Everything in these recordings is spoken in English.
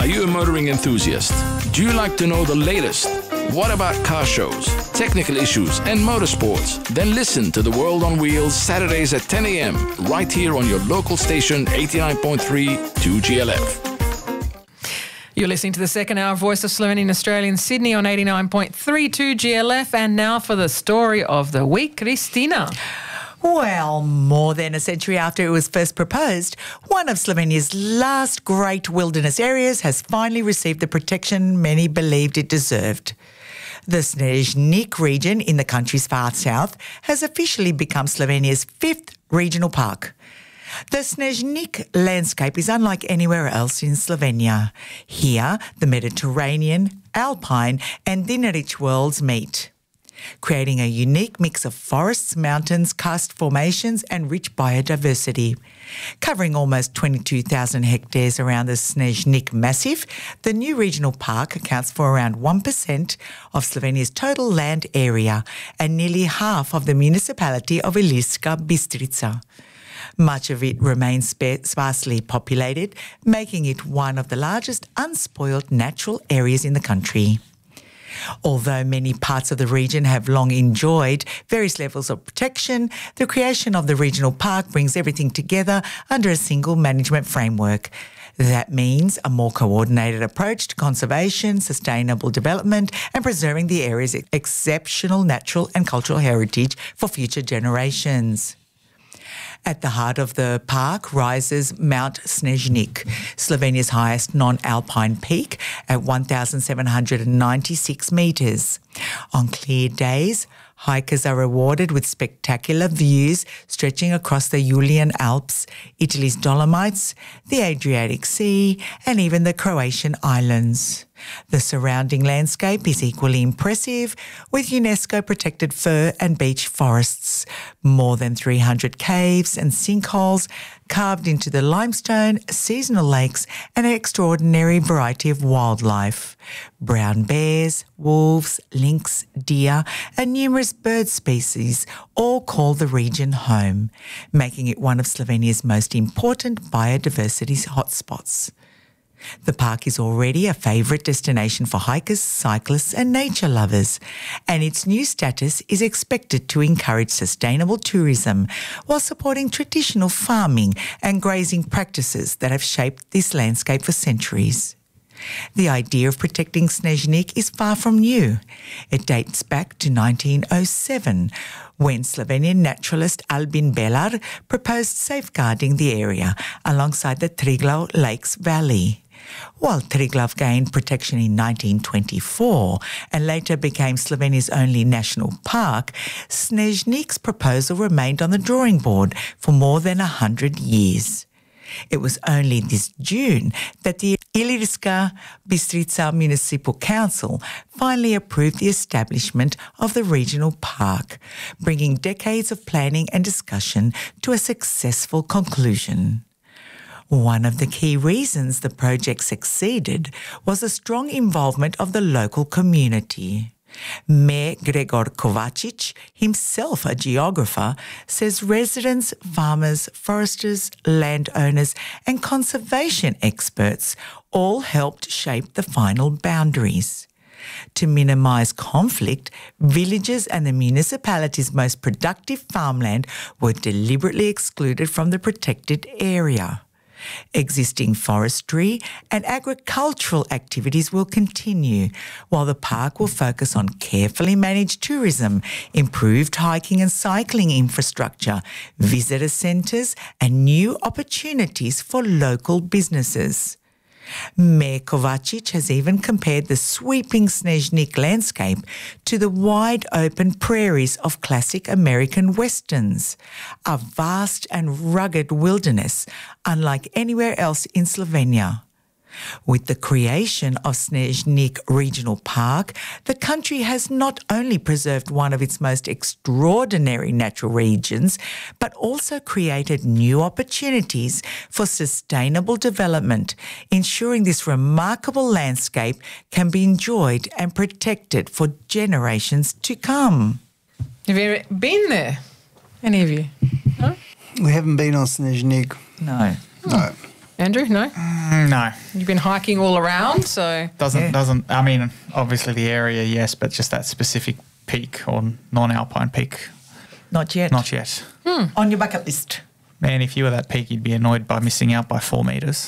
Are you a motoring enthusiast? Do you like to know the latest? What about car shows, technical issues, and motorsports? Then listen to The World on Wheels Saturdays at 10 a.m. right here on your local station 89.3 2GLF. You're listening to the second hour of Voice of Slovenian Australia in Sydney on 89.3 2GLF. And now for the story of the week, Christina. Well, more than a century after it was first proposed, one of Slovenia's last great wilderness areas has finally received the protection many believed it deserved. The Snežnik region in the country's far south has officially become Slovenia's fifth regional park. The Snežnik landscape is unlike anywhere else in Slovenia. Here, the Mediterranean, Alpine and Dinaric worlds meet, creating a unique mix of forests, mountains, karst formations and rich biodiversity. Covering almost 22,000 hectares around the Snežnik Massif, the new regional park accounts for around 1% of Slovenia's total land area and nearly half of the municipality of Ilirska Bistrica. Much of it remains sparsely populated, making it one of the largest unspoiled natural areas in the country. Although many parts of the region have long enjoyed various levels of protection, the creation of the regional park brings everything together under a single management framework. That means a more coordinated approach to conservation, sustainable development and preserving the area's exceptional natural and cultural heritage for future generations. At the heart of the park rises Mount Snežnik, Slovenia's highest non-alpine peak at 1,796 metres. On clear days, hikers are rewarded with spectacular views stretching across the Julian Alps, Italy's Dolomites, the Adriatic Sea and even the Croatian islands. The surrounding landscape is equally impressive, with UNESCO-protected fir and beech forests, more than 300 caves and sinkholes carved into the limestone, seasonal lakes and an extraordinary variety of wildlife. Brown bears, wolves, lynx, deer and numerous bird species all call the region home, making it one of Slovenia's most important biodiversity hotspots. The park is already a favourite destination for hikers, cyclists and nature lovers, and its new status is expected to encourage sustainable tourism while supporting traditional farming and grazing practices that have shaped this landscape for centuries. The idea of protecting Snežnik is far from new. It dates back to 1907, when Slovenian naturalist Albin Belar proposed safeguarding the area alongside the Triglav Lakes Valley. While Triglav gained protection in 1924 and later became Slovenia's only national park, Snežnik's proposal remained on the drawing board for more than 100 years. It was only this June that the Ilirska Bistrica Municipal Council finally approved the establishment of the regional park, bringing decades of planning and discussion to a successful conclusion. One of the key reasons the project succeeded was the strong involvement of the local community. Mayor Gregor Kovačič, himself a geographer, says residents, farmers, foresters, landowners and conservation experts all helped shape the final boundaries. To minimise conflict, villages and the municipality's most productive farmland were deliberately excluded from the protected area. Existing forestry and agricultural activities will continue, while the park will focus on carefully managed tourism, improved hiking and cycling infrastructure, visitor centres and new opportunities for local businesses. Mayor Kovačič has even compared the sweeping Snežnik landscape to the wide-open prairies of classic American westerns, a vast and rugged wilderness unlike anywhere else in Slovenia. With the creation of Snežnik Regional Park, the country has not only preserved one of its most extraordinary natural regions, but also created new opportunities for sustainable development, ensuring this remarkable landscape can be enjoyed and protected for generations to come. Have you ever been there? Any of you? No? We haven't been on Snežnik. No. No. Andrew, no? No. You've been hiking all around, so... Doesn't. I mean, obviously the area, yes, but just that specific peak or non-alpine peak, Not yet. not yet. On your bucket list. Man, if you were that peak, you'd be annoyed by missing out by 4 metres.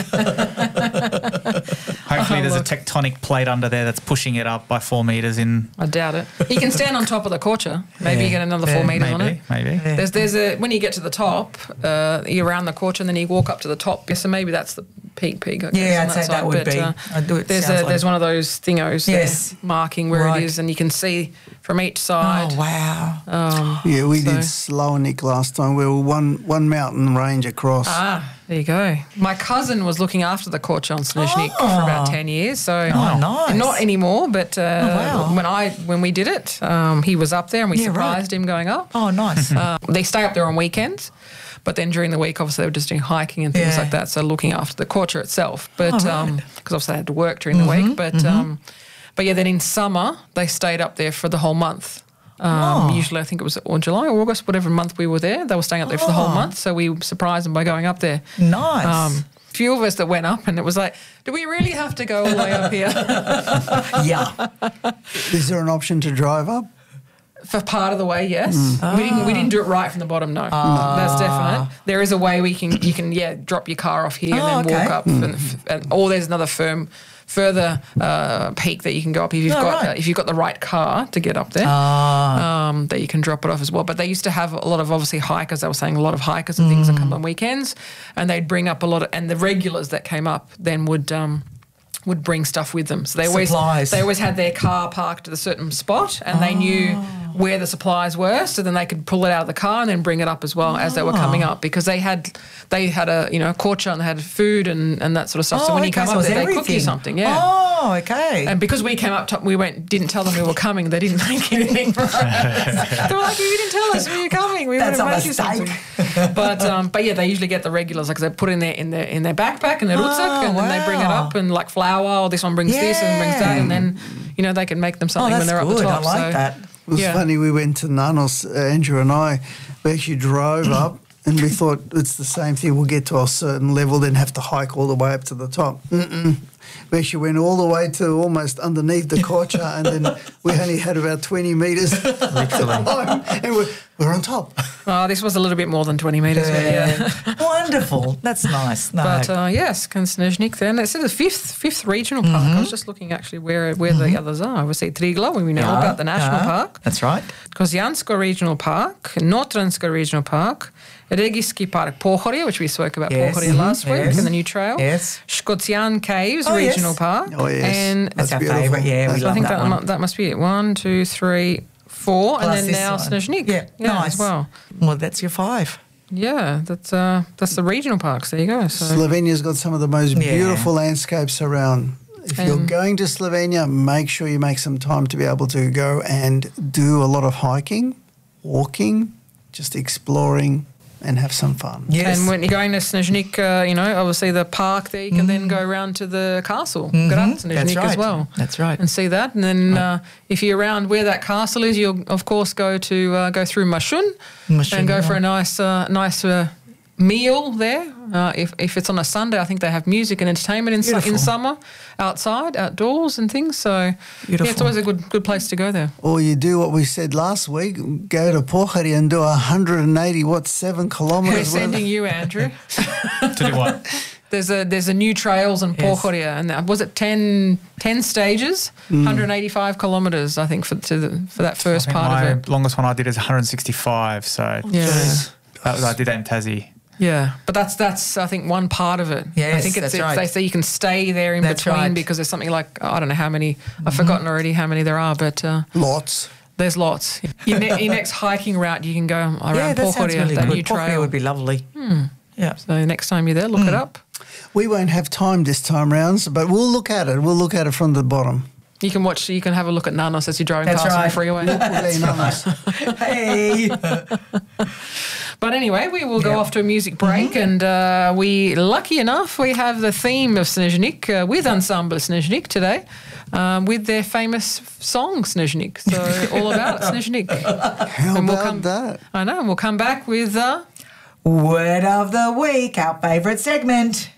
Hopefully there's a tectonic plate under there that's pushing it up by 4 metres in... I doubt it. You can stand on top of the Korcha. Maybe you get another 4 metres on it. Maybe. There's a when you get to the top, you're around the Korcha and then you walk up to the top. So maybe that's the peak. I guess, Yeah, on I'd say side. that would But, be. I'd do it. There's one of those thingos Yes. there marking where Right. it is, and you can see from each side. Oh, wow. Yeah, we did Slowanik last time. We were one mountain range across. There you go. My cousin was looking after the Korcha on Snezhnik for about 10 years. So nice. not anymore, but wow. when we did it, he was up there and we surprised him going up. Oh, nice. They stay up there on weekends, but then during the week, obviously, they were just doing hiking and things Yeah. like that. So looking after the Korcha itself, but right. because obviously they had to work during the week. But yeah, then in summer they stayed up there for the whole month. Usually, I think it was July or August, whatever month we were there. They were staying up there for the whole month, so we surprised them by going up there. Nice. Few of us that went up, and it was like, do we really have to go all the way up here Yeah. Is there an option to drive up? for part of the way? Yes, we didn't do it right from the bottom. No, that's definite. There is a way you can drop your car off here and then walk up, or there's another further peak that you can go up if you've got the right car to get up there. That you can drop it off as well. But they used to have a lot of, obviously, hikers. They were saying a lot of hikers and things that come on weekends, and they'd bring up a lot of, and the regulars that came up then would bring stuff with them. So they always had their car parked at a certain spot, and they knew where the supplies were, so then they could pull it out of the car and then bring it up as well as they were coming up, because they had a Korcha and they had food and that sort of stuff. So when you come up there, they cook you something. Yeah. Oh, okay. And because we came up top, didn't tell them we were coming. They didn't make anything for us. They were like, "You didn't tell us we were coming. We That's would a have made you something." But yeah, they usually get the regulars, like they put in their backpack and their rucksack, and then they bring it up and like flour. Or this one brings this and brings that, and then they can make them something when they're up the top. I like that. It was funny, we went to Nanos, Andrew and I, we actually drove up and we thought it's the same thing, we'll get to a certain level, then have to hike all the way up to the top. We actually went all the way to almost underneath the Korcha, and then we only had about 20 metres to climb, and we're on top. Oh, this was a little bit more than 20 metres. Yeah. Wonderful. That's nice. No. But yes, Snezhnik then. It's the fifth regional park. I was just looking actually where the others are. Obviously Triglav, we know about the national park. That's right. Kozjansko Regional Park, Notranska Regional Park, Regijski Park Pohorje, which we spoke about Pohorje last week, and the new trail. Yes. Shkocian Caves Regional Park. Oh, yes. And That's our beautiful. favourite. Yeah, we so I love think that one. that must be it. 1, 2, 3, 4, Plus and then this now one. Snezhnik. Yeah, nice. as well. Well, that's your 5. Yeah, that's the regional parks. There you go. So Slovenia's got some of the most beautiful landscapes around. If you're going to Slovenia, make sure you make some time to be able to go and do a lot of hiking, walking, just exploring, and have some fun. Yes. And when you're going to Snezhnik, obviously the park there, you can then go around to the castle, Grad Snezhnik That's right. as well. That's right. And see that. And then if you're around where that castle is, you'll of course go through Mashun and go for a nice meal there. If it's on a Sunday, I think they have music and entertainment in summer, outside, outdoors and things. So Beautiful. yeah, it's always a good place to go there. Or you do what we said last week, go to Pohorje and do 7 kilometres. We're sending you, Andrew. To do what? There's a new trails in Pohorje, and was it 10 stages, 185 kilometres, I think, for that first part of it. My longest one I did is 165, so I did that in Tassie. Yeah, but that's I think one part of it. Yes, I think that's right. They say you can stay there in That's between right. because there's something like, I don't know how many, I've forgotten already how many there are, but Lots. there's lots. Your next hiking route, you can go around that sounds Pohorje, really that good. new Pohorje trail. would be lovely. Yeah. So next time you're there, look it up. We won't have time this time round, but we'll look at it. We'll look at it from the bottom. You can have a look at Nanos as you're driving That's past on right. the freeway. Hey. But anyway, we will go off to a music break, and lucky enough, we have the theme of Snezhnik with Ensemble Snezhnik today, with their famous song Snezhnik. So all about Snezhnik. How And we'll about come- that? I know, and we'll come back with... Word of the week, our favourite segment.